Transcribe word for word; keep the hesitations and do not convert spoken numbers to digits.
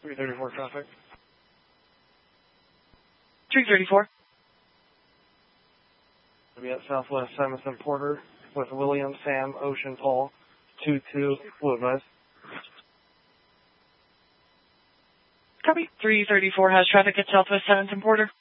three thirty-four traffic. three thirty-four. We'll be at Southwest Simonson Porter with William, Sam, Ocean, Paul, two two, Blue Advice. Copy. three thirty-four has traffic at Southwest Simonson Porter.